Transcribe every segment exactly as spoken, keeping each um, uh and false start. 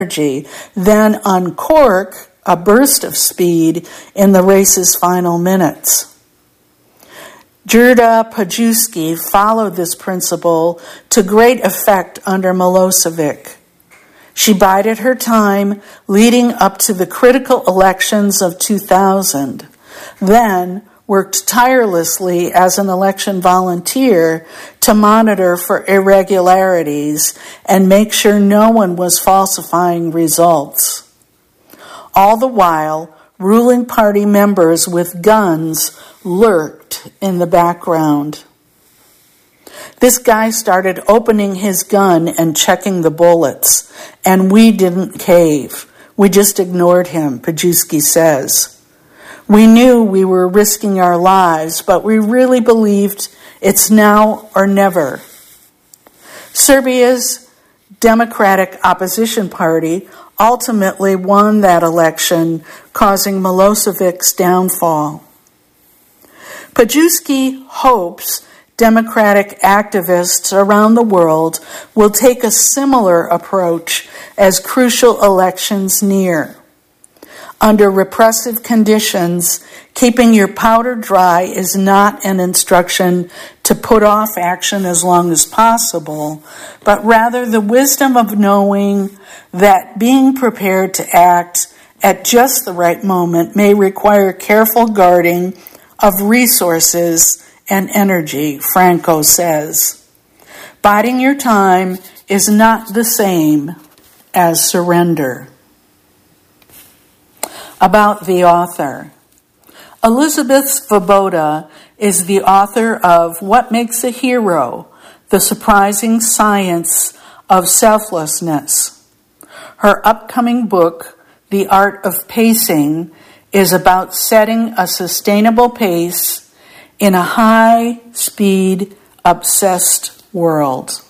energy, then uncork a burst of speed in the race's final minutes. Jurda Pajuski followed this principle to great effect under Milosevic. She bided her time leading up to the critical elections of two thousand, then worked tirelessly as an election volunteer to monitor for irregularities and make sure no one was falsifying results. All the while, ruling party members with guns lurked in the background. This guy started opening his gun and checking the bullets, and we didn't cave. We just ignored him, Pajuski says. We knew we were risking our lives, but we really believed it's now or never. Serbia's Democratic Opposition Party ultimately won that election, causing Milosevic's downfall. Pajuski hopes democratic activists around the world will take a similar approach as crucial elections near. Under repressive conditions, keeping your powder dry is not an instruction to put off action as long as possible, but rather the wisdom of knowing that being prepared to act at just the right moment may require careful guarding of resources and energy, Franco says. Biding your time is not the same as surrender. About the author. Elizabeth Svoboda is the author of What Makes a Hero? The Surprising Science of Selflessness. Her upcoming book, The Art of Pacing, is about setting a sustainable pace in a high-speed, obsessed world.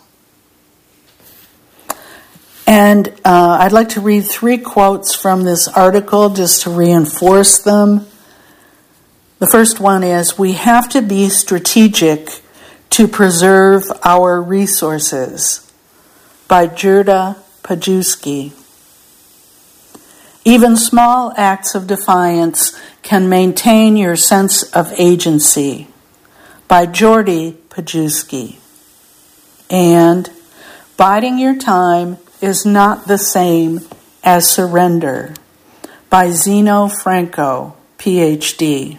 And uh, I'd like to read three quotes from this article just to reinforce them. The first one is, we have to be strategic to preserve our resources, by Jurda Pajuski. Even small acts of defiance can maintain your sense of agency, by Jordi Pajuski. And biding your time is not the same as surrender, by Zeno Franco, P H D.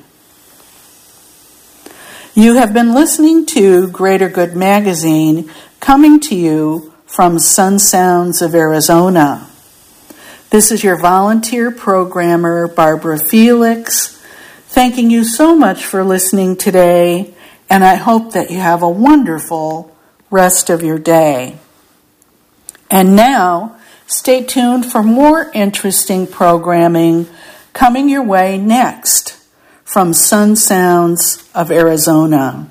You have been listening to Greater Good Magazine, coming to you from Sun Sounds of Arizona. This is your volunteer programmer, Barbara Felix, thanking you so much for listening today, and I hope that you have a wonderful rest of your day. And now, stay tuned for more interesting programming coming your way next from Sun Sounds of Arizona.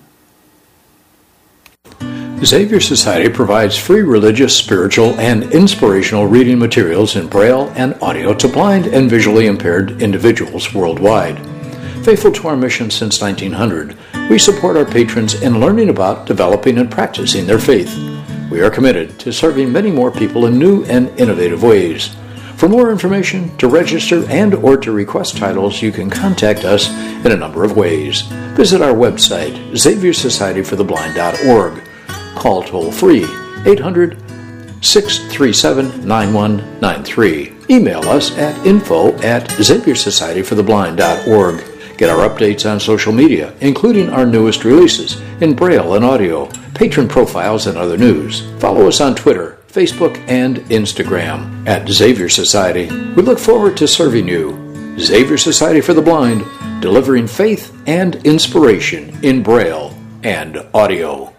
Xavier Society provides free religious, spiritual, and inspirational reading materials in Braille and audio to blind and visually impaired individuals worldwide. Faithful to our mission since nineteen hundred, we support our patrons in learning about, developing, and practicing their faith. We are committed to serving many more people in new and innovative ways. For more information, to register, and or to request titles, you can contact us in a number of ways. Visit our website, xavier society for the blind dot org. Call toll-free eight hundred, six three seven, nine one nine three. Email us at info at xavier society for the blind dot org. Get our updates on social media, including our newest releases in Braille and audio, patron profiles, and other news. Follow us on Twitter, Facebook, and Instagram at Xavier Society. We look forward to serving you. Xavier Society for the Blind, delivering faith and inspiration in Braille and audio.